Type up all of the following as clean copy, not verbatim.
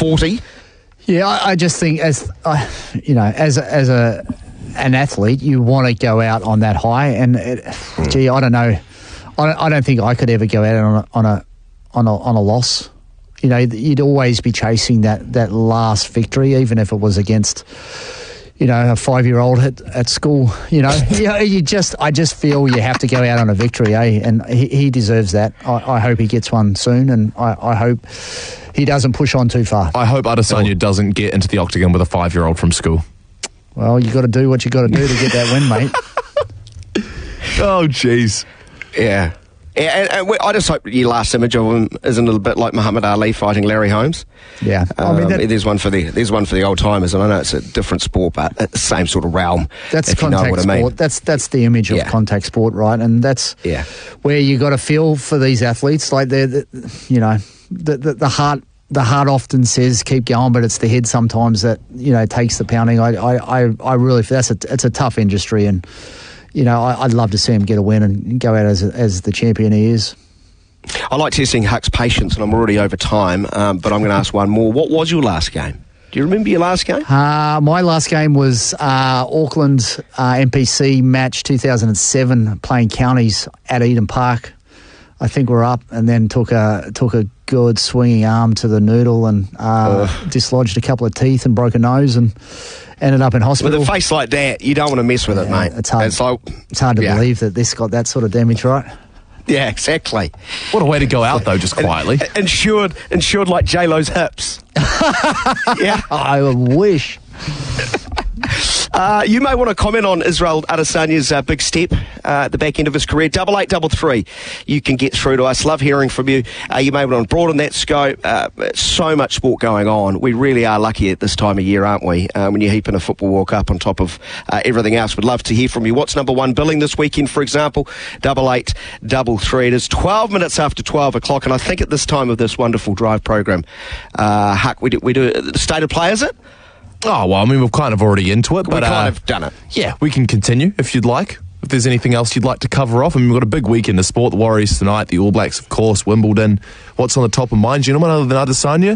40. Yeah, I just think as an athlete, you want to go out on that high, and I don't know, I don't think I could ever go out on a loss. You know, you'd always be chasing that last victory, even if it was against, a 5-year-old at school. I just feel you have to go out on a victory, and he deserves that. I hope he gets one soon, and I hope he doesn't push on too far. I hope Adesanya doesn't get into the octagon with a 5-year-old from school. Well, you got to do what you got to do to get that win, mate. Oh, jeez. Yeah. And I just hope your last image of him isn't a little bit like Muhammad Ali fighting Larry Holmes. Yeah, there's one for the old timers, and I know it's a different sport, but it's the same sort of realm. That's contact sport. I mean. That's the image of contact sport, right? And that's where you got to feel for these athletes. Like the heart. The heart often says keep going, but it's the head sometimes that takes the pounding. I really feel it's a tough industry, and I'd love to see him get a win and go out as the champion he is. I like testing Huck's patience, and I'm already over time, but I'm going to ask one more. What was your last game? Do you remember your last game? My last game was Auckland NPC match 2007, playing counties at Eden Park. I think we're up, and then took a good swinging arm to the noodle and dislodged a couple of teeth and broke a nose and ended up in hospital. With a face like that, you don't want to mess with it, mate. It's hard to believe that this got that sort of damage, right? Yeah, exactly. What a way to go out, though, just quietly. Insured like J-Lo's hips. Yeah. I wish. You may want to comment on Israel Adesanya's big step at the back end of his career. 8833. You can get through to us. Love hearing from you. You may want to broaden that scope. So much sport going on. We really are lucky at this time of year, aren't we? When you heap in a football World Cup on top of everything else. We'd love to hear from you. What's number one billing this weekend, for example? 8833. It is 12 minutes after 12 o'clock, and I think at this time of this wonderful drive program, Huck, we do the state of play, is it? Oh, well, I mean, we're kind of already into it. But we've kind of done it. Yeah, we can continue if you'd like. If there's anything else you'd like to cover off. I mean, we've got a big weekend of sport. The Warriors tonight, the All Blacks, of course, Wimbledon. What's on the top of mind, gentlemen, other than Adesanya?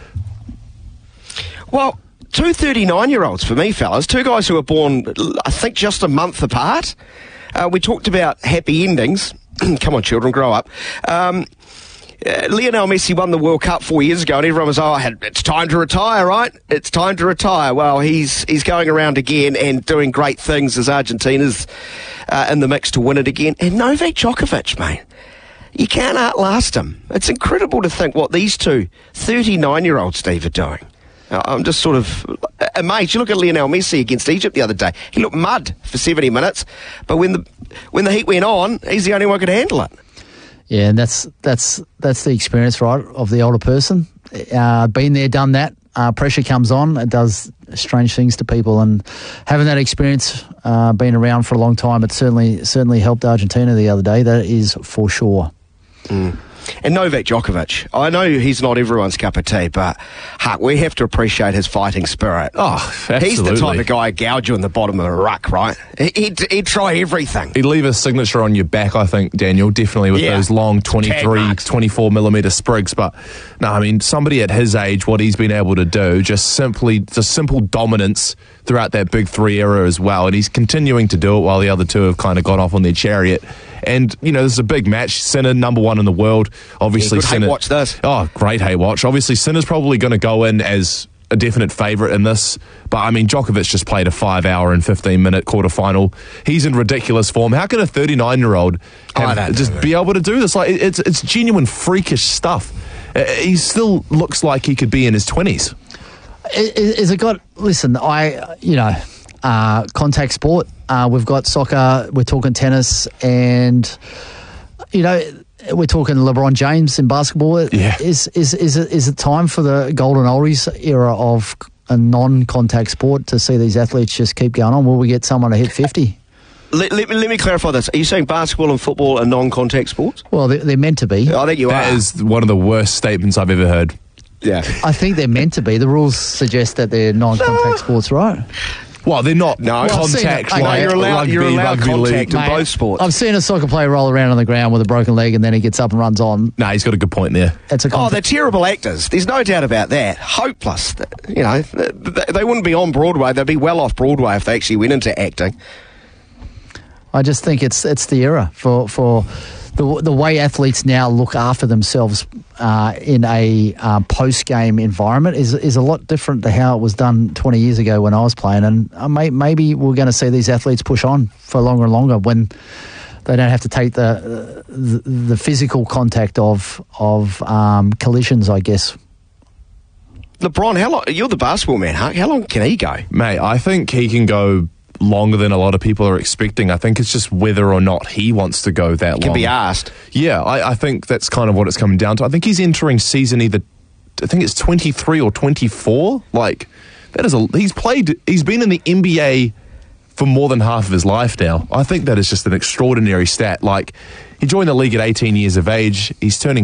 Well, two 39-year-olds for me, fellas. Two guys who were born, I think, just a month apart. We talked about happy endings. Come on, children, grow up. Lionel Messi won the World Cup 4 years ago, and everyone was, it's time to retire, right? It's time to retire. Well, he's going around again and doing great things as Argentina's in the mix to win it again. And Novak Djokovic, mate, you can't outlast him. It's incredible to think what these two 39-year-olds, Steve, are doing. I'm just sort of amazed. You look at Lionel Messi against Egypt the other day. He looked mud for 70 minutes, but when the heat went on, he's the only one who could handle it. Yeah, and that's the experience, right, of the older person. Been there, done that. Pressure comes on. It does strange things to people, and having that experience, been around for a long time, it certainly helped Argentina the other day. That is for sure. Mm. And Novak Djokovic, I know he's not everyone's cup of tea, but we have to appreciate his fighting spirit. Oh, absolutely. He's the type of guy who'd gouge you in the bottom of a ruck, right? He'd try everything. He'd leave a signature on your back, I think, Daniel, definitely with those long 23, 24 millimetre sprigs. But, no, I mean, somebody at his age, what he's been able to do, just simple dominance throughout that Big Three era as well. And he's continuing to do it while the other two have kind of gone off on their chariot. And, this is a big match. Sinner, number one in the world. Obviously, good Sinner. Hate watch this. Oh, great hate watch. Obviously, Sinner's probably going to go in as a definite favourite in this. But, I mean, Djokovic just played a 5-hour and 15-minute quarterfinal. He's in ridiculous form. How can a 39-year-old be able to do this? Like, it's genuine freakish stuff. He still looks like he could be in his 20s. Is it got... Listen, contact sport. We've got soccer, we're talking tennis, and, we're talking LeBron James in basketball. Yeah. Is it time for the golden oldies era of a non-contact sport to see these athletes just keep going on? Will we get someone to hit 50? Let me clarify this. Are you saying basketball and football are non-contact sports? Well, they're meant to be. I think you are. That is one of the worst statements I've ever heard. Yeah. I think they're meant to be. The rules suggest that they're non-contact sports, right? Well, they're not No. contact Well, like you're allowed rugby contact league. in both sports. I've seen a soccer player roll around on the ground with a broken leg and then he gets up and runs on. Nah, he's got a good point there. It's a Oh, they're terrible actors. There's no doubt about that. Hopeless. You know, they wouldn't be on Broadway. They'd be well off Broadway if they actually went into acting. I just think it's the era for the way athletes now look after themselves in a post-game environment is a lot different to how it was done 20 years ago when I was playing. And maybe we're going to see these athletes push on for longer and longer when they don't have to take the physical contact of collisions, I guess. LeBron, how long? You're the basketball man, Huck. How long can he go? Mate, I think he can go longer than a lot of people are expecting. I think it's just whether or not he wants to go that long. Can be asked. Yeah, I think that's kind of what it's coming down to. I think he's entering season either, I think it's 23 or 24. Like, that is he's been in the NBA for more than half of his life now. I think that is just an extraordinary stat. Like, he joined the league at 18 years of age. He's turning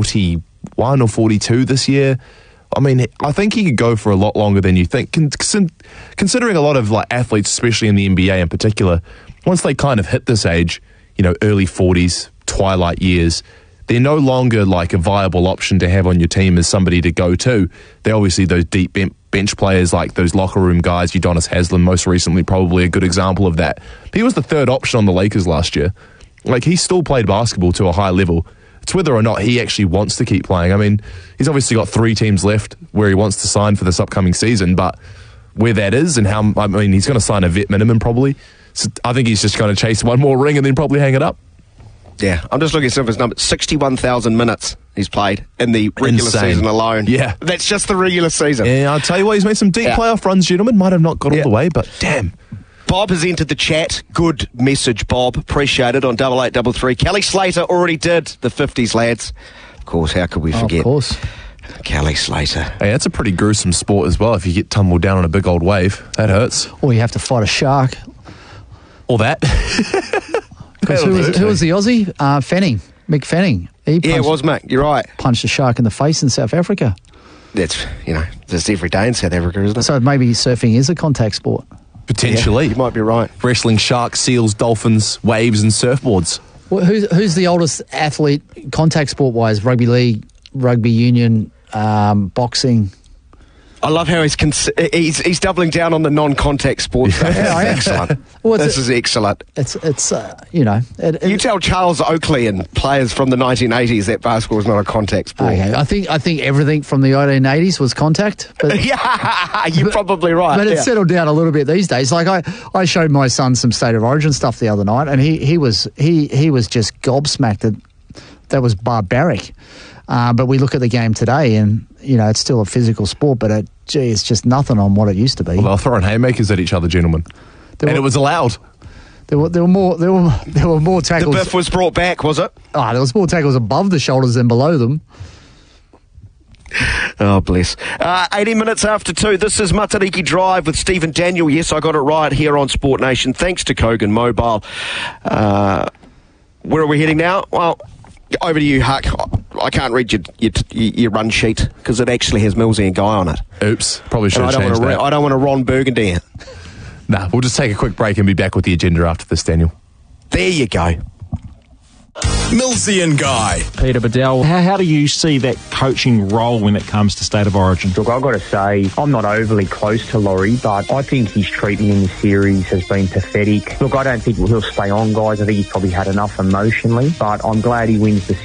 41 or 42 this year. I mean, I think he could go for a lot longer than you think. Considering a lot of like athletes, especially in the NBA in particular, once they kind of hit this age, you know, early 40s, twilight years, they're no longer like a viable option to have on your team as somebody to go to. They're obviously those deep bench players, like those locker room guys. Udonis Haslem, most recently, probably a good example of that. He was the third option on the Lakers last year. Like, he still played basketball to a high level. It's whether or not he actually wants to keep playing. I mean, he's obviously got 3 teams left where he wants to sign for this upcoming season, but where that is and how, I mean, he's going to sign a vet minimum probably. So I think he's just going to chase one more ring and then probably hang it up. Yeah, I'm just looking at some of his numbers. 61,000 minutes he's played in the regular Insane. season alone. Yeah. That's just the regular season. Yeah, I'll tell you what, he's made some deep playoff runs, gentlemen. Might have not got all the way, but damn. Bob has entered the chat. Good message, Bob. Appreciate it on 8833. Kelly Slater already did the 50s, lads. Of course, how could we forget? Of course. Kelly Slater. Hey, that's a pretty gruesome sport as well if you get tumbled down on a big old wave. That hurts. Or you have to fight a shark. Or that. Because who was the Aussie? Fanning. Mick Fanning. He Yeah, it was, Mick. You're right. punched a shark in the face in South Africa. That's, just every day in South Africa, isn't it? So maybe surfing is a contact sport. Potentially. You might be right. Wrestling, sharks, seals, dolphins, waves and surfboards. Well, who's the oldest athlete contact sport-wise? Rugby league, rugby union, boxing. I love how he's doubling down on the non-contact sports. Excellent. Well, this is excellent. It's you know. You tell Charles Oakley and players from the 1980s that basketball is not a contact sport. Okay, I think everything from the 1880s was contact. But, Yeah, you're probably right. But it's settled down a little bit these days. Like I showed my son some State of Origin stuff the other night, and he was just gobsmacked. That was barbaric. But we look at the game today, and it's still a physical sport, but it's just nothing on what it used to be. Well, they were throwing haymakers at each other, gentlemen, and it was allowed. There were more tackles. The biff was brought back, was it? There was more tackles above the shoulders than below them. Oh, bless. 18 minutes after 2. This is Matariki Drive with Stephen Daniel. Yes, I got it right here on Sport Nation. Thanks to Kogan Mobile. Where are we heading now? Well, over to you, Huck. I can't read your run sheet because it actually has Millsy and Guy on it. Oops, probably should have changed that. I don't want to Ron Burgundy it. Nah, we'll just take a quick break and be back with the agenda after this, Daniel. There you go. Millsy and Guy. Peter Bedell, how do you see that coaching role when it comes to State of Origin? Look, I've got to say, I'm not overly close to Laurie, but I think his treatment in the series has been pathetic. Look, I don't think he'll stay on, guys. I think he's probably had enough emotionally, but I'm glad he wins the